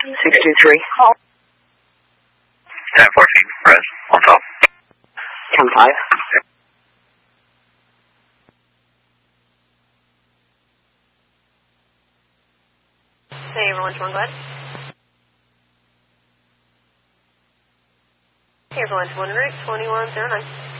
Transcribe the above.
623. 1014, res, on top. 10-5. Hey, everyone, go ahead. Hey, everyone, 1 route 2109.